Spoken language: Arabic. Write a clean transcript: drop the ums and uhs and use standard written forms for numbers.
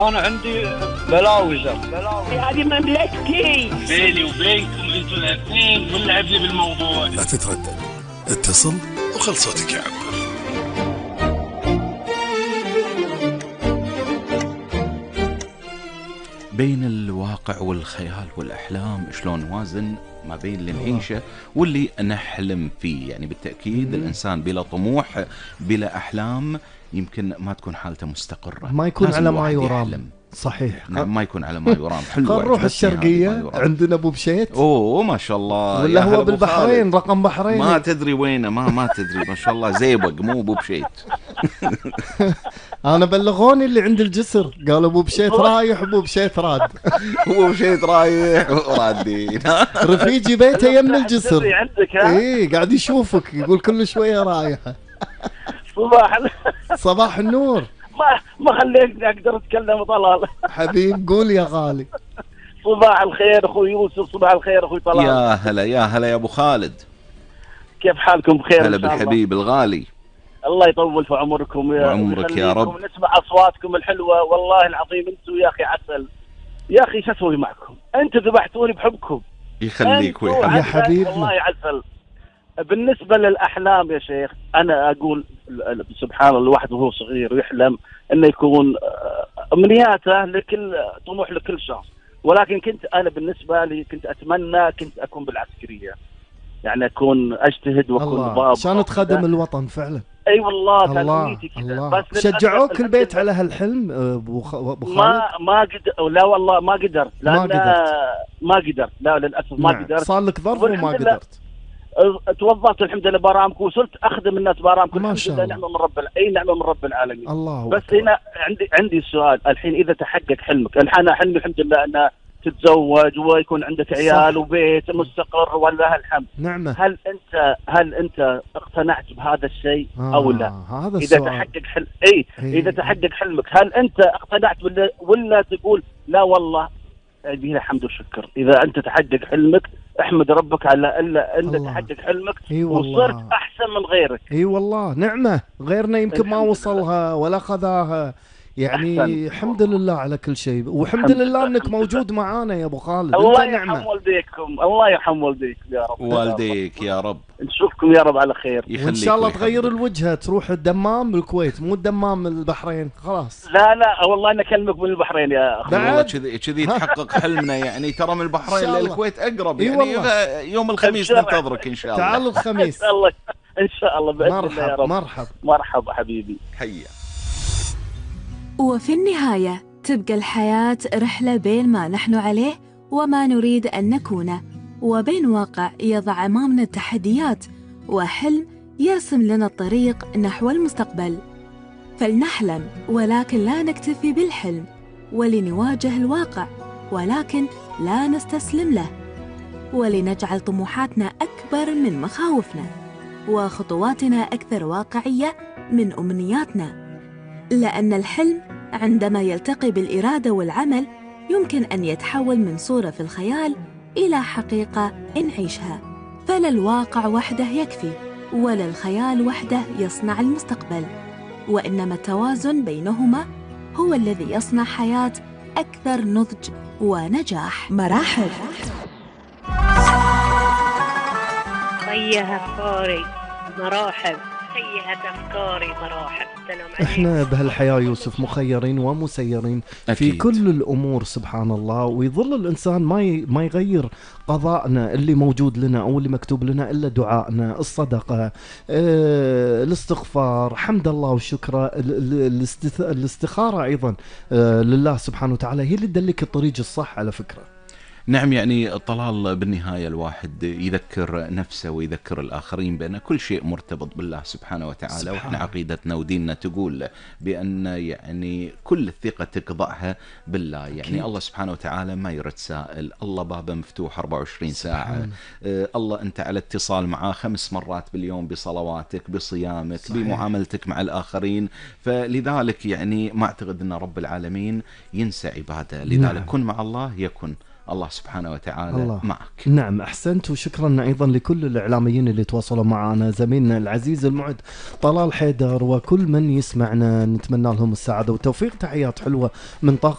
أنا عندي بلاوزة هذه مملكتي. بيني وبينكم انتوا الاثنين واللعب لي بالموضوع. لا تتردد، اتصل وخل صوتك يعبر. بين الواقع والخيال والأحلام شلون نوازن ما بين اللي نعيشه واللي نحلم فيه. يعني بالتأكيد الإنسان بلا طموح بلا أحلام يمكن ما تكون حالته مستقرة، ما يكون على ما يرام. صحيح، نعم ما يكون على ما يرام. حلوة. نروح الشرقية عندنا أبو بشيت. أوه ما شاء الله. ولا هو بالبحرين رقم بحرين ما تدري وينه، ما تدري. ما شاء الله زيبق مو أبو بشيت. أنا بلغوني اللي عند الجسر قالوا أبو بشيت رايح أبو بشيت راد. أبو بشيت رايح ورادين. رفيجي بيته يم الجسر. عندك إيه قاعد يشوفك يقول كل شوية رايحة. صباح النور. ما خليتني اقدر اتكلم طلال. حبيب قول يا غالي. صباح الخير اخوي يوسف، صباح الخير اخوي طلال. يا هلا يا هلا يا ابو خالد، كيف حالكم؟ بخير؟ هلا بالحبيب الغالي. الله يطول في عمركم وعمرك يا رب. نسمع اصواتكم الحلوه والله العظيم. انتم يا اخي عسل يا اخي. شو اسوي معكم؟ انتم ذبحتوني بحبكم. يخليك ويحبك يا حبيبي. والله عسل. بالنسبه للاحلام يا شيخ، انا اقول سبحان الله، الواحد وهو صغير يحلم انه يكون امنياته لكل طموح لكل شخص، ولكن انا بالنسبه لي كنت اتمنى كنت اكون بالعسكريه، يعني اكون اجتهد واكون ضابط عشان تخدم الوطن فعلا. اي والله كان نيتي كذا. بس شجعوك البيت على هالحلم ابو خالد؟ ما قدر. لا والله ما قدرت. ما قدرت. لا للاسف ما قدرت. صار لك ظرف وما قدرت. توظفت الحمد لله بارامكو، وصلت اخدم الناس بارامكو الحمد لله. نعمه من رب نعمه من رب العالمين. الله بس أكبر. هنا عندي سؤال الحين. اذا تحقق حلمك، انا حلمي الحمد لله ان تتزوج ويكون عندك عيال وبيت مستقر ولله الحمد. نعمه. هل انت اقتنعت بهذا الشيء او لا؟ هذا اذا السؤال. تحقق اذا تحقق حلمك، هل انت اقتنعت ولا تقول لا والله به الحمد والشكر؟ اذا انت تحقق حلمك احمد ربك على الا انت تحقق حلمك وصرت احسن من غيرك. اي والله نعمه. غيرنا يمكن ما وصلها ولا خذاها. يعني الحمد لله على كل شيء، والحمد لله انك موجود معانا يا ابو خالد. الله يرحم والديكم، الله يرحم والديكم يا رب. والديك يا رب. نشوفكم يا رب على خير. وان شاء الله تغير الوجهه تروح الدمام بالكويت، مو الدمام البحرين خلاص. لا والله انا اكلمك من البحرين يا اخي. والله كذي تحقق حلمنا. يعني ترى من البحرين للكويت اقرب. يعني يوم الخميس ننتظرك ان شاء الله. تعال الخميس ان شاء الله باذن الله يا رب. مرحبا حبيبي. حيا. وفي النهاية تبقى الحياة رحلة بين ما نحن عليه وما نريد أن نكونه، وبين واقع يضع أمامنا التحديات وحلم يرسم لنا الطريق نحو المستقبل. فلنحلم ولكن لا نكتفي بالحلم، ولنواجه الواقع ولكن لا نستسلم له، ولنجعل طموحاتنا أكبر من مخاوفنا وخطواتنا أكثر واقعية من أمنياتنا. لأن الحلم عندما يلتقي بالإرادة والعمل يمكن أن يتحول من صورة في الخيال إلى حقيقة نعيشها. فلا الواقع وحده يكفي ولا الخيال وحده يصنع المستقبل، وإنما التوازن بينهما هو الذي يصنع حياة أكثر نضج ونجاح. مراحل. طيها أفكاري مراحل، طيها أفكاري مراحل. احنا بهالحياة يوسف مخيرين ومسيرين في كل الأمور سبحان الله، ويظل الإنسان ما يغير قضاءنا اللي موجود لنا أو اللي مكتوب لنا إلا دعائنا، الصدقة، الاستغفار، حمد الله والشكر، الاستخارة أيضا لله سبحانه وتعالى، هي اللي تدلك الطريق الصح على فكرة. نعم. يعني طلال بالنهاية الواحد يذكر نفسه ويذكر الآخرين بأن كل شيء مرتبط بالله سبحانه وتعالى. وإحنا عقيدتنا وديننا تقول بأن يعني كل الثقة تقضعها بالله. يعني الله سبحانه وتعالى ما يرد سائل، الله بابه مفتوح 24 ساعة. الله أنت على اتصال معاه 5 مرات باليوم بصلواتك بصيامك بمعاملتك مع الآخرين. فلذلك يعني ما أعتقد أن رب العالمين ينسى عباده. لذلك كن مع الله يكن الله سبحانه وتعالى معك. نعم أحسنت. وشكرا أيضا لكل الإعلاميين اللي تواصلوا معنا، زميلنا العزيز المعد طلال حيدر وكل من يسمعنا، نتمنى لهم السعادة والتوفيق. تحيات حلوة من طاقة